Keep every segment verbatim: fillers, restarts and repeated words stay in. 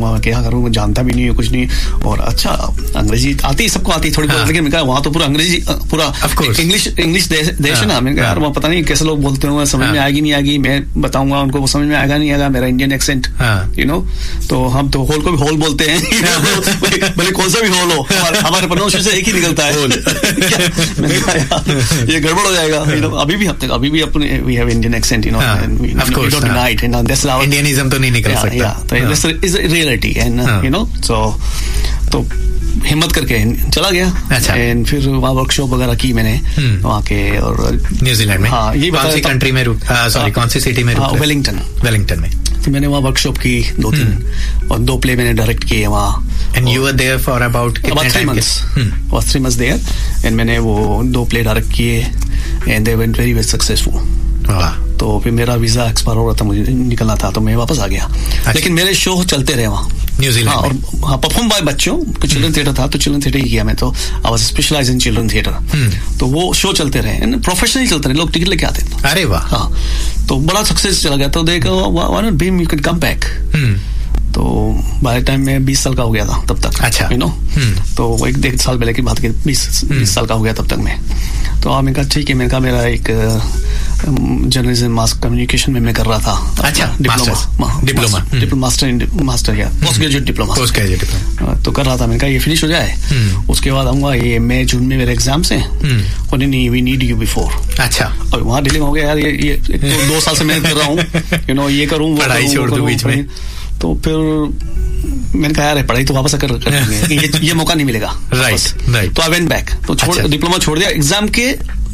मैं क्या करूँ, जानता भी नहीं है कुछ नहीं, और अच्छा अंग्रेजी आती सबको आती थोड़ी बहुत, लेकिन मैंने कहा वहाँ तो पूरा अंग्रेजी पूरा इंग्लिश इंग्लिश देश है ना, मैंने कहा यार वहाँ पता नहीं कैसे लोग बोलते होंगे, समझ में आएगी नहीं आएगी, मैं बताऊंगा उनको वो समझ में आएगा नहीं आएगा, मेरा इंडियन एक्सेंट यू नो, तो हम तो होल को भी होल बोलते हैं भले कौन सा भी होल हो, हमारे प्रोनाउंसिएशन से एक ही निकलता है मैंने कहा यार ये गड़बड़ हो जाएगा, यू नो, अभी भी हम अभी भी अपने we have Indian accent, you know, we don't deny it, and that's our इंडियनिज्म तो नहीं निकल सकता, तो this is reality, and you know, सो तो हिम्मत करके चला गया। अच्छा। एंड फिर वहाँ वर्कशॉप वगैरह की मैंने वहाँ के, और न्यूजीलैंड में, हाँ, ये कौन सी कंट्री में, सॉरी कौन सी सिटी में? वेलिंगटन। वेलिंगटन में तो मैंने वहाँ वर्कशॉप की दो तीन, और दो प्ले मैंने डायरेक्ट किए वहाँ। And you were there for about about three months, was three months there, and मैंने वो दो प्ले डायरेक्ट किए, and they went very very successful. तो फिर मेरा वीजा एक्सपायर हो रहा था, मुझे निकलना था, तो मैं वापस आ गया। अच्छा। लेकिन मेरे शो चलते रहे वहाँ न्यूजीलैंड। हाँ, और हाँ, परफॉर्म बाय बच्चों, चिल्ड्रन थिएटर था तो चिल्ड्रन थिएटर ही किया मैं, तो I was specialise in children theatre, तो वो शो चलते रहे, प्रोफेशनली चलते रहे, लोग टिकट लेके आते थे। अरे वाह। हाँ, तो बड़ा सक्सेस चला गया, तो देखो why not Bhim, you can come back. तो बाय टाइम में बीस साल का हो गया था तब तक, अच्छा, यू नो, तो वो एक डेढ़ साल पहले की बात की, बीस बीस साल का हो गया तब तक मैं। तो मैंने कहा ठीक है, मैंने कहा मेरा एक जर्नलिज्म मास कम्युनिकेशन में मैं कर रहा था। अच्छा, diploma diploma diploma master master या post graduate diploma post graduate diploma तो कर रहा था। मैंने कहा ये फिनिश हो जाए, उसके बाद आऊंगा, ये मई जून में मेरे एग्जाम्स हैं, और नहीं वी नीड यू बिफोर। अच्छा, और वहाँ डीलिंग हो गया यार, ये ये तो दो साल से मैं कर रहा हूँ, यू नो, ये करूँ पढ़ाई छोड़ दूं बीच में, तो फिर मैंने कहा यार पढ़ाई तो वापस कर करेंगे, ये ये मौका नहीं मिलेगा। Right right. तो आई वेंट बैक, तो छोड़ डिप्लोमा छोड़ दिया, एग्जाम के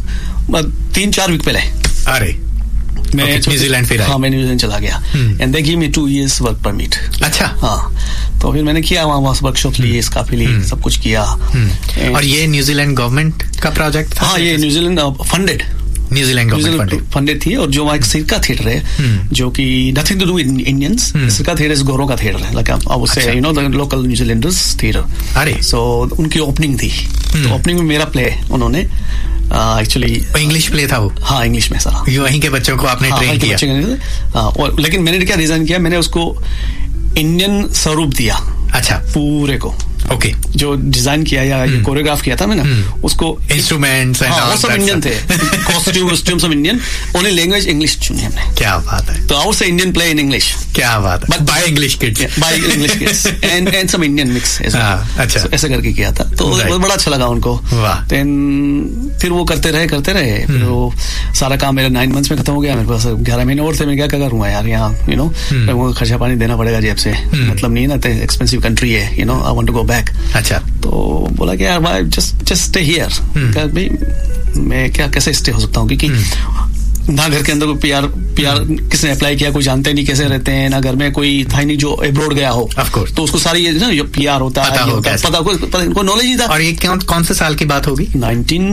तीन चार वीक पहले अरे मैं न्यूजीलैंड फिर हाँ मैं न्यूजीलैंड चला गया, and they give me two years work permit. अच्छा। हाँ, तो फिर मैंने किया वहाँ वर्कशॉप लिए, काफी लिए, सब कुछ किया। और ये न्यूजीलैंड गवर्नमेंट का प्रोजेक्ट था? हाँ, ये New Zealand funded New Zealand government funded थी, और जो वहाँ एक सिरका थिएटर है जो कि nothing to do with Indians, सिरका थिएटर इज गोरों का थिएटर है, like I would say you know the local New Zealanders theatre. अरे सो उनकी ओपनिंग थी, तो ओपनिंग में मेरा प्ले उन्होंने एक्चुअली इंग्लिश प्ले था वो? हाँ, इंग्लिश में सारा, वहीं के बच्चों को आपने ट्रेन किया? और लेकिन मैंने क्या डिजाइन किया, मैंने उसको इंडियन स्वरूप दिया। अच्छा, पूरे को ओके okay. जो डिजाइन किया या hmm. कोरियोग्राफ किया था मैंने, hmm. उसको इंस्ट्रूमेंट्स हाँ, वो सब इंडियन थे, कॉस्ट्यूम कॉस्ट्यूम सब इंडियन, ओनली लैंग्वेज इंग्लिश चुनी हमने। क्या बात है। तो आउट से इंडियन प्ले इन इंग्लिश। क्या बात है। But by English kids, by English kids and and some Indian mix. अच्छा, ऐसे करके किया था, तो बड़ा अच्छा लगा उनको। देन फिर वो करते रहे करते रहे फिर वो सारा काम मेरे नाइन मंथ्स में खत्म हो गया, मेरे पास ग्यारह महीने और थे। मैं क्या क्या करूँगा यार यहाँ, यू नो, खर्चा पानी देना पड़ेगा जेब से, मतलब नहीं ना, एक्सपेंसिव कंट्री है, you know, I want to go back. अच्छा, तो बोला कि यार भाई जस्ट जस्ट स्टे हियर। भाई मैं क्या कैसे स्टे हो सकता हूँ, क्योंकि ना घर के अंदर कोई पीआर पीआर किसने अप्लाई किया, कोई जानते नहीं कैसे रहते हैं, ना घर में कोई था नहीं जो अब्रॉड गया हो, तो उसको सारी ये ना ये पीआर होता है, पता कोई नॉलेज नहीं था। और ये कौन से साल की बात होगी? Nineteen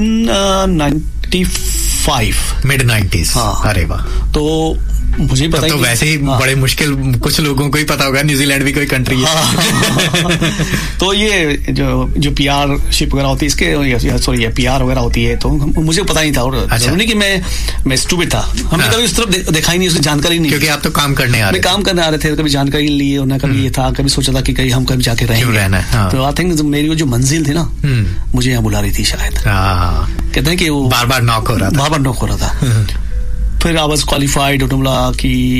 ninety five, mid nineties. हाँ, अरे वाह। तो मुझे पता तो वैसे ही हाँ। बड़े मुश्किल कुछ लोगों को ही पता होगा न्यूजीलैंड भी कोई कंट्री है। हाँ। तो ये जो जो पीआर शिप वगैरह होती है इसके, सॉरी ये पीआर वगैरह होती है, तो मुझे पता नहीं था। और अच्छा। नहीं कि मैं मैं स्टूपिड था, हमने हाँ। कभी उस तरफ दे, देखा ही नहीं, उसकी जानकारी नहीं, क्योंकि आप तो काम करने आ रहे थे। काम करने आ रहे थे, कभी जानकारी ली और ना कभी ये था, कभी सोचा था कि कहीं हम कभी जाके रहेंगे। तो आई थिंक मेरी वो जो मंजिल थी ना, मुझे यहाँ बुला रही थी शायद। कहते हैं कि वो बार बार नॉक हो रहा था, बार बार नॉक हो रहा था। फिर आई वाज क्वालिफाइड, उन्होंने बोला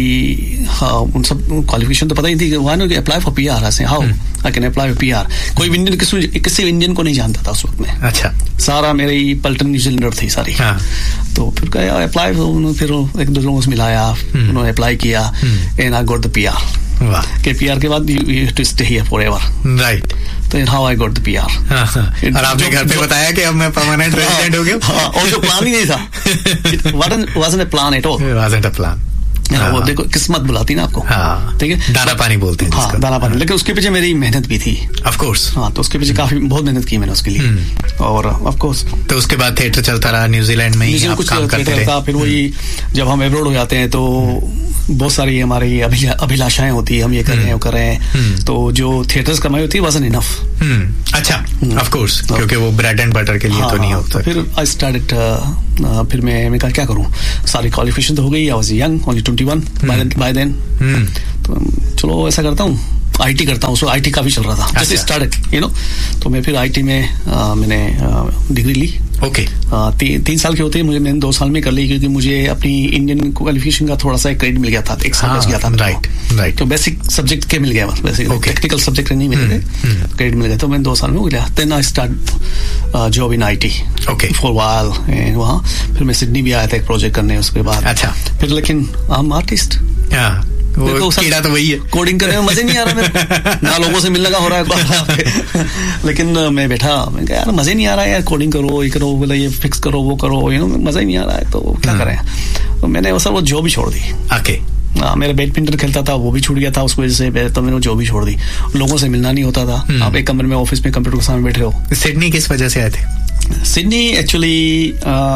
कि हाँ उन सब क्वालिफिकेशन तो पता ही थी, why not apply for PR. ऐसे how I can apply for PR. कोई इंडियन किसी किसी इंडियन को नहीं जानता था उस वक्त में। अच्छा, सारा मेरी पल्टन न्यूजीलैंडर थी सारी। हाँ। तो फिर कहा अप्लाई, फिर एक दो लोगों से मिलाया, उन्होंने अप्लाई किया, and I got the PR. के पीआर के बाद you have to stay here forever. Right. तो how I got the PR. और आपने घर पे बताया कि अब मैं परमानेंट रेजिडेंट हो गया? और जो प्लान ही नहीं था, it wasn't a plan at all. It wasn't a plan. हाँ, वो देखो किस्मत बुलाती ना आपको। हाँ, ठीक है, दाना पानी बोलते हैं। हाँ, दाना पानी। लेकिन उसके पीछे मेरी मेहनत भी थी, ऑफ कोर्स। हाँ, तो उसके पीछे काफी बहुत मेहनत की मैंने उसके लिए, और ऑफ कोर्स। तो उसके बाद थिएटर चलता रहा न्यूजीलैंड में ही, आप काम करते रहे। फिर वही जब हम एब्रॉड हो जाते हैं तो बहुत सारी हमारी अभिलाषाएं होती है, हम ये कर रहे हैं वो कर रहे हैं, तो जो थिएटर्स कमाई होती है वाज़न्ट इनफ। अच्छा, ऑफ कोर्स, क्योंकि वो ब्रेड एंड बटर के लिए तो नहीं होता। फिर आई स्टार्टेड, फिर मैं मैं कहा क्या करूं, सारी क्वालिफिकेशन तो हो गई, I was young, only twenty one by then. तो चलो ऐसा करता हूँ, आईटी करता हूँ, उसको आईटी काफी चल रहा था, जैसे स्टार्ट यू नो। तो मैं फिर आईटी में आ, मैंने डिग्री ली। Okay okay. ती, तीन साल की होती है मुझे, मैंने दो साल में कर ली क्योंकि मुझे अपनी इंडियन क्वालिफिकेशन का थोड़ा सा क्रेडिट मिल गया था, एक साल बच गया था। राइट राइट तो बेसिक सब्जेक्ट के मिल गया बस, बेसिक टेक्निकल सब्जेक्ट नहीं मिले थे, क्रेडिट मिल गया, तो मैंने दो साल में हो गया। Then I start job in IT okay for while वहाँ। फिर मैं सिडनी भी आया था एक प्रोजेक्ट करने, उसके बाद अच्छा फिर लेकिन आई एम आर्टिस्ट, वो कीड़ा तो वही है, कोडिंग करने में मजे नहीं आ रहा मेरे ना, लोगों से मिलने का हो रहा है लेकिन मैं बैठा, मैं कहा यार मजे नहीं आ रहा है यार, कोडिंग करो, ये करो, बोला ये फिक्स करो, वो करो, यू नो मजा ही नहीं आ रहा है, तो क्या करें। तो मैंने वो सब वो जॉब भी छोड़ दी। ओके हाँ, मेरा बैडमिंटन खेलता था वो भी छूट गया था उसकी वजह से, तो मैंने जॉब भी छोड़ दी। लोगों से मिलना नहीं होता था, आप एक कमरे में ऑफिस में कंप्यूटर के सामने बैठे हो। सिडनी किस वजह से आए थे? सिडनी एक्चुअली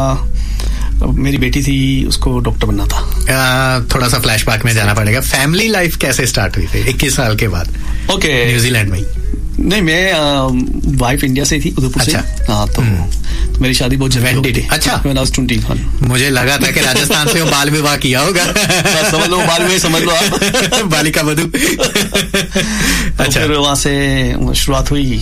मेरी बेटी थी, उसको डॉक्टर बनना था। आ, थोड़ा सा फ्लैशबैक में जाना पड़ेगा। फैमिली लाइफ कैसे स्टार्ट हुई थी इक्कीस साल के बाद? Okay okay. न्यूजीलैंड में? नहीं, मैं वाइफ इंडिया से थी, उदयपुर अच्छा। से। हाँ, तो, तो मेरी शादी बहुत जल्दी थी। अच्छा, मैं ट्वेंटी वन। मुझे लगा था कि राजस्थान से बाल विवाह किया होगा। समझ लो, बाल विवाह समझ लो आप। बालिका वधू। तो अच्छा, फिर वहाँ से शुरुआत हुई।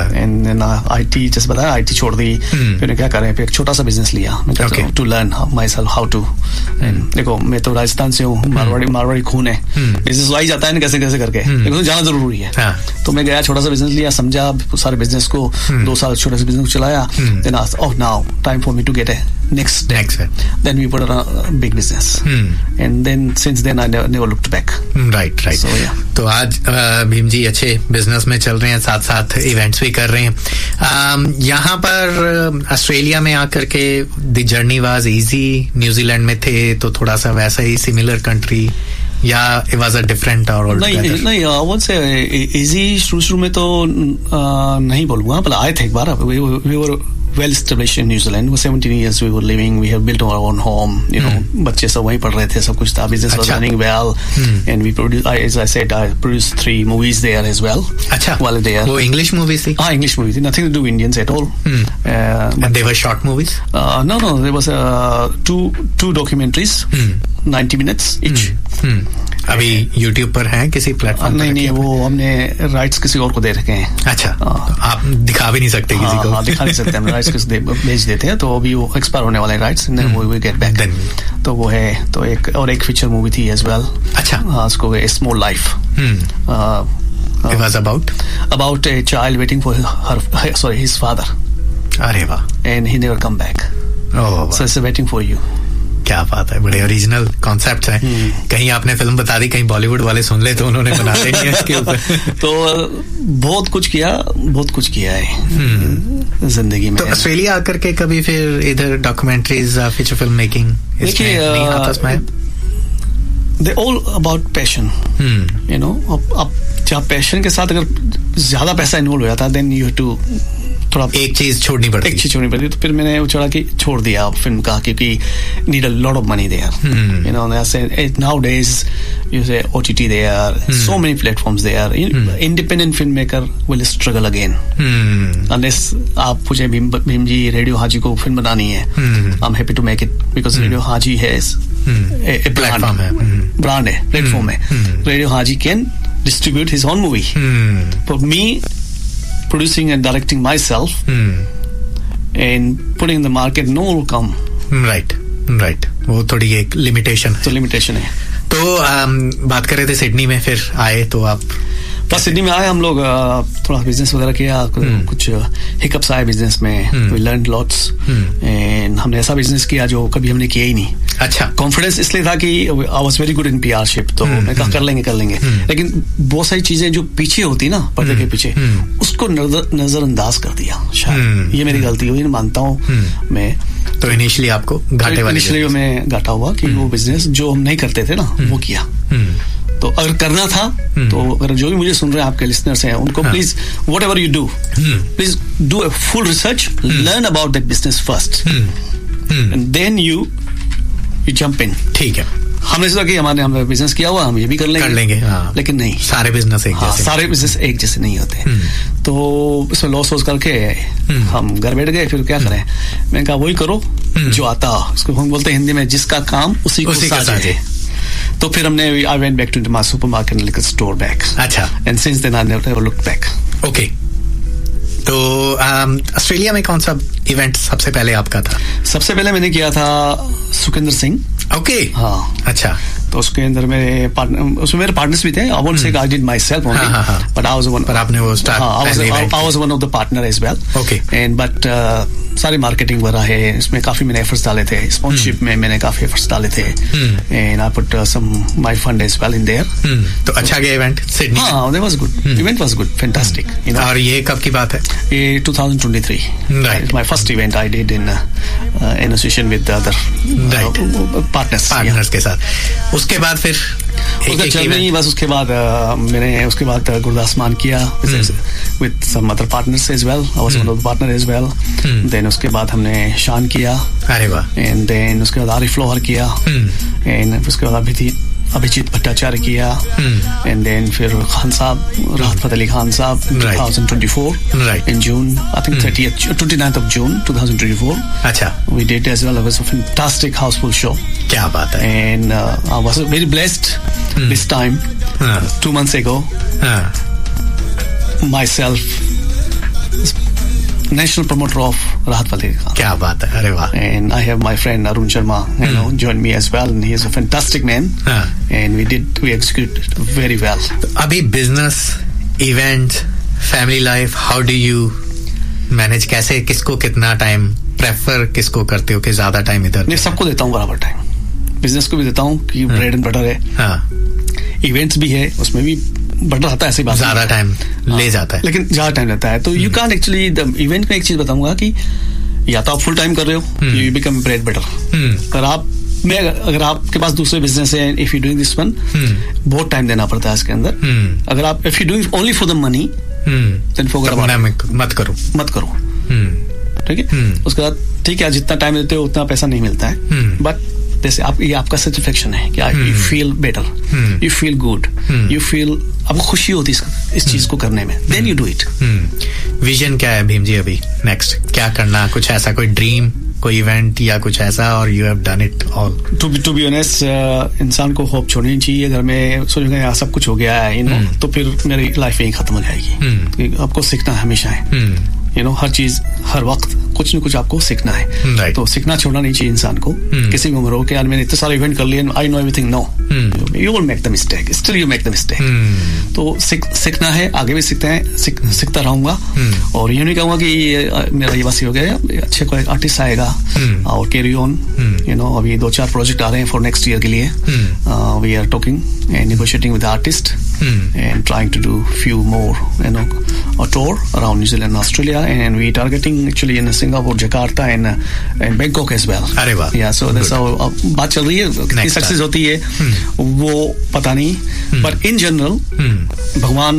आईटी जैसे बताया, आईटी छोड़ दी। फिर क्या करें, फिर एक छोटा सा बिजनेस लिया to learn my self how to. देखो मैं तो राजस्थान से हूँ, मारवाड़ी मारवाड़ी खून है, बिजनेस आ ही जाता है ना कैसे कैसे करके, लेकिन जाना जरूरी है। तो मैं गया, छोटा सा बिजनेस लिया, समझा सारे बिजनेस को, दो साल छोटे से बिजनेस को चलाया। Then I oh now time for me to get A next next then we put on a big business hmm. and then since then I never, never looked back. right right so yeah. तो आज भीम जी अच्छे business में चल रहे हैं, साथ साथ events भी कर रहे हैं। यहाँ पर ऑस्ट्रेलिया में आकर के the journey was easy, New Zealand में थे तो थोड़ा सा वैसा ही सिमिलर कंट्री, या it was a different or नहीं नहीं I won't say easy। शुरू शुरू में तो नहीं बोलूँगा, पर आए थे एक बार। we were well established in New Zealand for seventeen years we were living, we have built our own home, you know, बच्चे सब वहीं पढ़ रहे थे, सब कुछ था, business was running well, and we produced, as I said, I produced three movies there as well. अच्छा, while there. वो English movies थी? हाँ, English movies, nothing to do with Indians at all. And they were short movies? Uh, no no, there was uh, two two documentaries, ninety minutes each. अभी YouTube पर है किसी platform? नहीं नहीं, वो हमने राइट्स किसी और को दे रखे हैं। अच्छा, तो आप दिखा भी नहीं सकते किसी को? हाँ, दिखा नहीं सकते, हम राइट्स किसी भेज देते हैं, तो अभी वो एक्सपायर होने वाले राइट्स, वो वी गेट बैक। तो वो है, तो एक और एक फीचर मूवी थी एज वेल। अच्छा, हाँ, उसको ए small life. It was about about a child waiting for her, sorry, his father. अरे वाह! And he never come back. Oh, so it's waiting for you. क्या बात है, बड़े ओरिजिनल कॉन्सेप्ट हैं। कहीं आपने फिल्म बता दी, कहीं बॉलीवुड वाले सुन ले तो उन्होंने बना देनी है इसके ऊपर। तो बहुत कुछ किया, बहुत कुछ किया है जिंदगी में। तो ऑस्ट्रेलिया आकर के कभी फिर इधर डॉक्यूमेंट्रीज, फीचर फिल्म मेकिंग, देखिए they all about passion, you know. अब जहाँ पैशन के साथ अगर ज्यादा पैसा इन्वॉल्व हो जाता है, देन यू हैव टू थोड़ा एक चीज छोड़नी पड़ती एक चीज छोड़नी पड़ती तो फिर मैंने वो छोड़ा कि छोड़ दिया फिल्म का, क्योंकि need a lot of money there, you know. Now days you से OTT there, so many platforms there, independent film maker will struggle again unless आप पूछे भीम भीम जी रेडियो हाजी को फिल्म बनानी है, I am happy to make it, because radio Haji has a platform है, brand है, platform है। Radio Haji can distribute his own movie. Hmm. For me, producing and directing myself hmm. and putting in the market, no will come. Right, right. वो थोड़ी एक limitation है। तो limitation है। तो um, बात कर रहे थे सिडनी में, फिर आए तो आप बस सिडनी में आए हम लोग, थोड़ा बिजनेस वगैरह किया, hmm. कुछ हिकअप्स आए बिजनेस में, वी लर्न लॉट्स, एंड हमने ऐसा बिजनेस किया जो कभी हमने किया ही नहीं। अच्छा, कॉन्फिडेंस इसलिए था कि I was very good in पीआरशिप, तो hmm. मैं कहा कर लेंगे कर लेंगे hmm. लेकिन बहुत सारी चीजें जो पीछे होती ना, पर्दे hmm. के पीछे, hmm. उसको नजरअंदाज कर दिया शायद। hmm. ये मेरी गलती हुई, मानता हूँ hmm. मैं। तो इनिशियली आपको घाटे वाली इनिशियली में घाटा हुआ कि hmm. वो बिजनेस जो हम नहीं करते थे ना hmm. वो किया। hmm. तो अगर करना था hmm. तो अगर जो भी मुझे सुन रहे हैं आपके लिसनर्स हैं, उनको please what ever you do, please do a full research, learn about that business first, and then you you jump in. ठीक है, हमने सोचा कि हमारे हमने बिजनेस किया हुआ, हम ये भी कर लेंगे कर लेंगे हाँ। लेकिन नहीं, सारे बिजनेस एक हाँ, जैसे सारे बिजनेस एक जैसे नहीं होते। hmm. तो इसमें लॉस वॉस करके hmm. हम घर बैठ गए, फिर क्या करें, मैंने कहा वही करो hmm. जो आता, उसको हम बोलते हैं हिंदी में जिसका काम उसी को साजे। तो फिर हमने I went back to my supermarket and liquor store back. अच्छा. And since then I never looked back. Okay. तो ऑस्ट्रेलिया में कौन सा इवेंट सबसे पहले आपका था? सबसे पहले मैंने किया था सुखिंदर सिंह. ओके. हाँ. अच्छा. तो उसके अंदर मेरे पार्टनर, उसमें मेरे पार्टनर्स भी थे. I won't say I did my self only, but I was one. पर आपने वो start, I was one of the partner as well. Okay. And but सारी मार्केटिंग वगैरह है, इसमें काफी मैंने एफर्ट्स डाले थे. स्पॉन्सरशिप में मैंने काफी एफर्ट्स डाले थे. And I put some my fund as well in their. तो अच्छा गया इवेंट सिडनी? हाँ, that was good. Event was good, fantastic. You know. और ये कब की बात है? ये twenty twenty-three. Right. My first event I did in in association with other partners partners के साथ. उसके बाद फिर उसका चल नहीं, बस उसके बाद uh, मैंने उसके बाद uh, गुरदास मान किया with some other partners as well. I was one of the partner as well. Then उसके बाद हमने शान किया. अरे वाह. एंड देन उसके बाद आरिफ लोहर किया. एंड उसके बाद अभी अभिजीत भट्टाचार्य किया. एंड देन फिर खान साहब, राहत फतेह अली खान साहब twenty twenty-four. Right. In June, I think thirtieth, twenty-ninth of June twenty twenty-four. अच्छा. We did as well. It was a fantastic houseful show. क्या बात है. And uh, I was very blessed hmm. this time. Uh. Two months ago, uh. myself, national promoter of Rahat Fateh Khan. क्या बात है. अरे वाह. And I have my friend Arun Sharma, you know, join me as well, and he is a fantastic man. हाँ. And we did, we executed very well. तो अभी business, event, family life, how do you manage? कैसे, किसको कितना time prefer, किसको करते हो कि ज्यादा टाइम इधर? मैं सबको देता हूँ बराबर टाइम. बिजनेस को भी देता हूँ कि ब्रेड एंड बटर है. हाँ. इवेंट्स भी है, उसमें भी बटर आता है, ऐसी बात ज्यादा टाइम ले जाता है, लेकिन ज्यादा टाइम लेता है. तो you can't actually. The event में एक चीज बताऊंगा कि या तो आप फुल टाइम कर रहे हो, यू बिकम ब्रेड बटर. अगर आप में अगर आपके पास दूसरे बिजनेस है, if you doing this one, बहुत टाइम देना पड़ता है इसके अंदर. अगर आप if you doing only for the money, then forget, मत करो मत करो. ठीक है. उसके बाद ठीक है, जितना टाइम देते हो उतना पैसा नहीं मिलता है, बट जैसे आप, ये आपका सेटिस्फेक्शन है कि you feel better, you feel good, you feel, आपको खुशी होती है इस चीज को करने में, then you do it. Vision क्या है भीम जी अभी नेक्स्ट? क्या करना? कुछ ऐसा कोई ड्रीम, कोई इवेंट या कुछ ऐसा, और you have done it all? To be to be honest, इंसान को होप छोड़नी चाहिए. अगर मैं सोचूंगा यहाँ सब कुछ हो गया है, यू नो, तो फिर मेरी लाइफ यहीं खत्म हो जाएगी. आपको सीखना हमेशा है, यू नो, हर चीज हर वक्त कुछ न कुछ आपको सीखना है. right. तो सीखना छोड़ना नहीं चाहिए इंसान को. hmm. किसी भी उम्र हो कि यार मैंने इतने सारे इवेंट कर लिए, I know everything. No, you will make the mistake, still you make the mistake. तो सीख सीखना है, आगे भी सीखते हैं, सीख, सीखता रहूंगा. hmm. और ये नहीं कहूंगा कि मेरा ये बस ही हो गया, अच्छे कोई आर्टिस्ट आएगा और कैरी ऑन. यू नो, अभी दो चार प्रोजेक्ट आ रहे हैं फॉर नेक्स्ट ईयर के लिए. We are talking and negotiating with artist and trying to do few more, you know, a tour around New Zealand and Australia, and we targeting actually in Singapore, Jakarta and uh, and Bangkok as well. अरे वाह. Yeah, so that's how uh, बात चल रही है. कितनी success होती है वो पता नहीं, but in general भगवान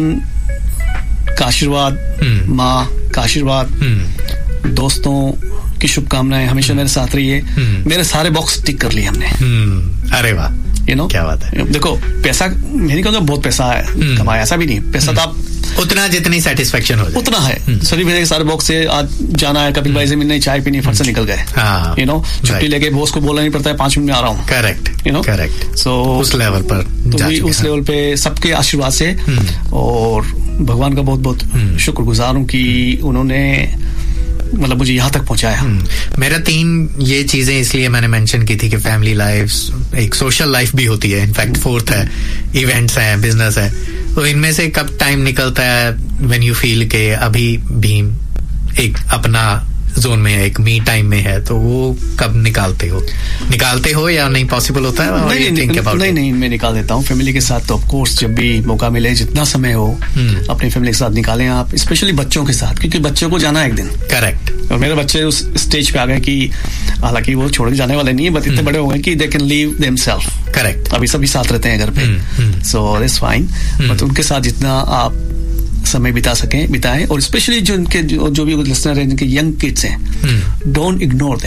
का आशीर्वाद, माँ का आशीर्वाद, दोस्तों की शुभकामनाएं हमेशा मेरे साथ रही है. मेरे सारे बॉक्स टिक कर लिए हमने. अरे वाह. यू नो, क्या बात है. देखो, पैसा मैं नहीं कहूँगा बहुत पैसा है कमाया, ऐसा भी नहीं. पैसा तो आप उतना जितनी सेटिस्फेक्शन हो जाए उतना है. सभी मेरे सारे बॉक्स से आज जाना है, कपिल भाई से मिलने, चाय पीनी, फट से निकल गए. यू नो, छुट्टी लेके बॉस को बोलना नहीं पड़ता है पांच मिनट में आ रहा हूँ. करेक्ट. You know, correct. सो उस लेवल पर तो उस लेवल पे सबके आशीर्वाद से, और भगवान का बहुत बहुत शुक्रगुजार हूँ कि उन्होंने मतलब मुझे यहाँ तक पहुंचाया. मेरा तीन ये चीजें इसलिए मैंने मेंशन की थी कि फैमिली लाइफ, एक सोशल लाइफ भी होती है, इनफैक्ट फोर्थ है, इवेंट्स हैं, बिजनेस है. तो इनमें से कब टाइम निकलता है व्हेन यू फील के अभी भीम एक अपना जोन में है, एक मी टाइम में है, तो वो कब निकालते हो? निकालते हो या नहीं पॉसिबल होता है? नहीं नहीं, नहीं नहीं मैं निकाल देता हूँ फैमिली के साथ. तो ऑफ कोर्स जब भी मौका मिले, जितना समय हो, अपनी फैमिली के साथ निकालें आप, स्पेशली बच्चों के साथ, क्योंकि बच्चों को जाना है एक दिन. करेक्ट. और मेरे बच्चे उस स्टेज पे आ गए कि हालांकि वो छोड़ के जाने वाले नहीं है, बट इतने बड़े हो गए कि they can leave themselves. Correct. अभी सभी साथ रहते हैं घर पे, सो दैट्स फाइन. बट उनके साथ जितना आप समय बिता सकें बिताएं. और स्पेशली जो उनके जो, जो भी लिसनर हैं, जिनके यंग किड्स हैं, don't ignore them.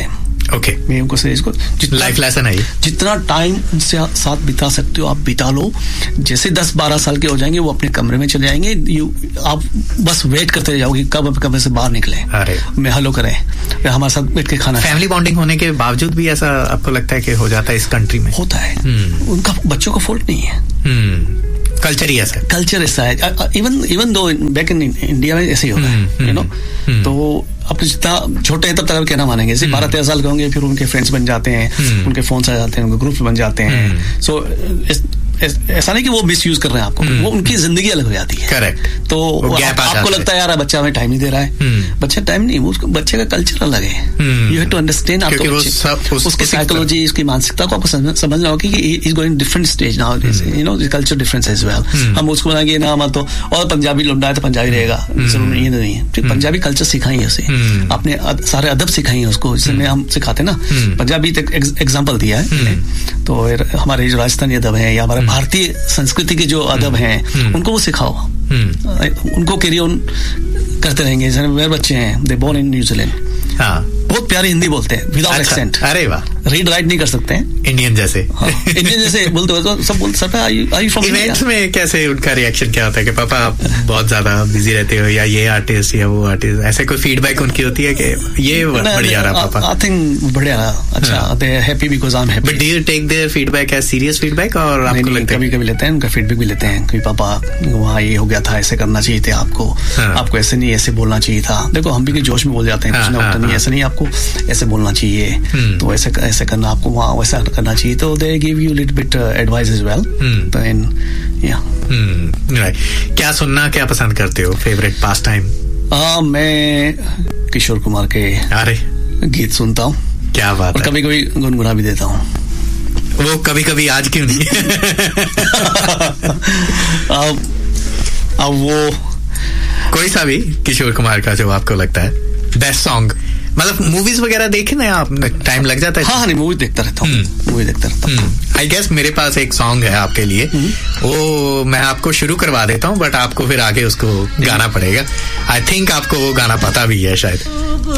Okay okay. मैं उनको सजेस्ट करूँ, लाइफ लेसन है ये, जितना टाइम उनसे साथ बिता सकते हो आप बिता लो। जैसे दस बारह साल के हो जाएंगे वो अपने कमरे में चले जाएंगे, यू आप बस वेट करते रह जाओगे कब कमरे से बाहर निकले, मैं हेलो करें, हमारे साथ बैठ के खाना। फैमिली बॉन्डिंग होने के बावजूद भी ऐसा आपको लगता है कि हो जाता है इस कंट्री में? होता है, उनका बच्चों का फॉल्ट नहीं है, कल्चर ही ऐसा है, कल्चर ऐसा है। Even even though back in India में ऐसे ही होता है, यू नो। तो अपने जितना छोटे हैं तब तक कहना मानेंगे, जैसे बारह तेरह साल के होंगे फिर उनके फ्रेंड्स बन जाते हैं, उनके फोन आ जाते हैं, उनके ग्रुप बन जाते हैं। सो ऐसा नहीं कि वो मिस यूज कर रहे हैं आपको, वो उनकी जिंदगी अलग हो जाती है। करेक्ट। तो आप, आपको लगता है यार बच्चा हमें टाइम नहीं दे रहा है, बच्चा टाइम नहीं, उसको बच्चे का कल्चर अलग है, यू हैव टू अंडरस्टैंड। आपको उसकी साइकोलॉजी, उसकी मानसिकता को आपको समझना होगा कि is going different stage now, you know, culture difference as well. हम उसको बनाएंगे ना मत तो और पंजाबी लौंडा है तो पंजाबी रहेगा, जरूरी ये नहीं है। पंजाबी कल्चर सिखाइए उसे, आपने सारे अदब सिखाइए उसको, जिसमें हम सिखाते ना। पंजाबी एग्जाम्पल दिया है, तो हमारे जो राजस्थानी अदब है या हमारे भारतीय संस्कृति के जो अदब हैं उनको वो सिखाओ, उनको कैरी ऑन करते रहेंगे। मेरे बच्चे हैं, दे बोर्न इन न्यूजीलैंड, बहुत प्यारी हिंदी बोलते हैं विदाउट एक्सेंट। अरे वाह। रीड राइट नहीं कर सकते हैं, इंडियन जैसे। हाँ, इंडियन जैसे बोलते हो तो सब बोलते sir I I from events में कैसे उनका रिएक्शन क्या होता है कि पापा आप बहुत ज्यादा बिजी रहते हो, या ये आर्टिस्ट या वो आर्टिस्ट, ऐसे कोई फीडबैक उनकी होती है कि ये बढ़िया रहा पापा? आई थिंक बढ़िया रहा, अच्छा, they are happy because I am happy. But do you take their feedback as serious feedback, और आपको लगता है? कभी कभी लेते हैं, उनका फीडबैक भी लेते हैं कि पापा वहाँ ये हो गया था, ऐसे करना चाहिए था आपको, आपको ऐसे नहीं ऐसे बोलना चाहिए था। देखो हम भी जोश में बोल जाते हैं, कुछ ना होता नहीं, ऐसे नहीं, आपको ऐसे बोलना चाहिए, तो ऐसे ऐसे करना, आपको वहाँ वैसा करना चाहिए, तो they give you little bit advice as well. Then या क्या सुनना क्या पसंद करते हो, फेवरेट पास टाइम? मैं किशोर कुमार के अरे गीत सुनता हूँ। क्या बात है। कभी कभी गुनगुना भी देता हूँ। वो कभी कभी, आज क्यों नहीं? अब अब वो कोई सा भी किशोर कुमार का जो आपको लगता है बेस्ट सॉन्ग, मतलब मूवीज वगैरह देखे ना आप, टाइम लग जाता है? हाँ हाँ, मूवी देखता रहता हूँ, मूवी देखता रहता हूँ। आई गेस मेरे पास एक सॉन्ग है आपके लिए, वो मैं आपको शुरू करवा देता हूँ, बट आपको फिर आगे उसको गाना पड़ेगा। आई थिंक आपको वो गाना पता भी है शायद।